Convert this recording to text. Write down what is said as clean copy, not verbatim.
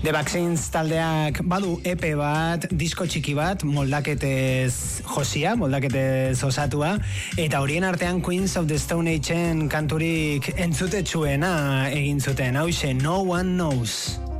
The Vaccines taldeak badu EP bat, disko txiki bat, moldaketez josia, moldaketez osatua, eta horien artean Queens of the Stone Ageen kanturik entzutetsuena egin zuten, hauxe, No One Knows.